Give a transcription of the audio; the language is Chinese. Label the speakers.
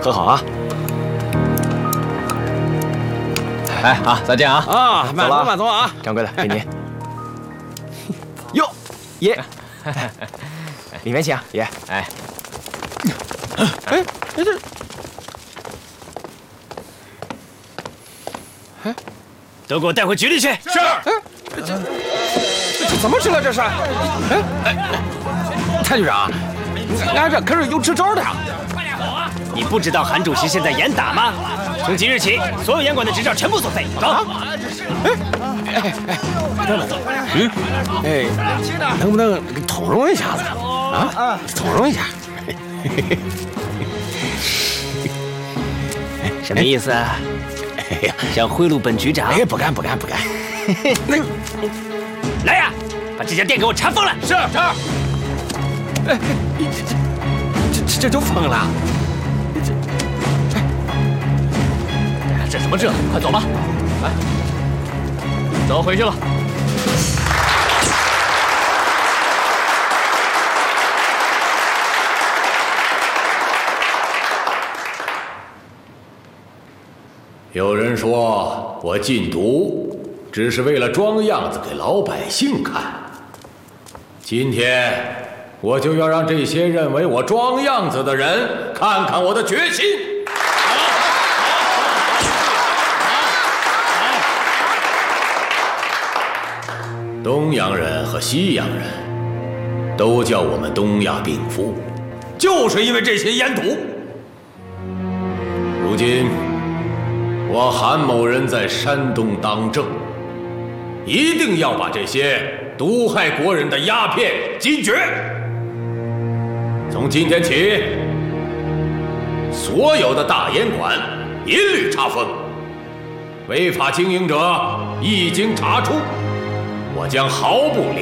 Speaker 1: 很好啊。
Speaker 2: 哎啊，再见啊！
Speaker 1: 啊，慢走慢走啊！
Speaker 2: 掌柜的，给您。
Speaker 1: 哟，爷，里面请，爷。
Speaker 2: 哎，
Speaker 1: 这，哎，
Speaker 2: 都给我带回局里去。
Speaker 3: 是。
Speaker 1: 这怎么治了这是？蔡局长，俺这可是有支招的呀。
Speaker 2: 你不知道韩主席现在严打吗？从即日起，所有严管的执照全部作废。走。
Speaker 1: 能不能通融一下子啊？通融一下。
Speaker 2: 什么意思啊？
Speaker 1: 哎呀，
Speaker 2: 想贿赂本局长？
Speaker 1: 哎，不敢。
Speaker 2: 来呀，把这家店给我查封了。
Speaker 3: 是。
Speaker 1: 哎，这就疯了。
Speaker 2: 这什么这？快走吧！来，走回去了。
Speaker 3: 有人说我禁毒只是为了装样子给老百姓看，今天我就要让这些认为我装样子的人看看我的决心。东洋人和西洋人都叫我们东亚病夫，就是因为这些烟毒。如今我韩某人在山东当政，一定要把这些毒害国人的鸦片禁绝。从今天起，所有的大烟馆一律查封，违法经营者一经查处，我将毫不留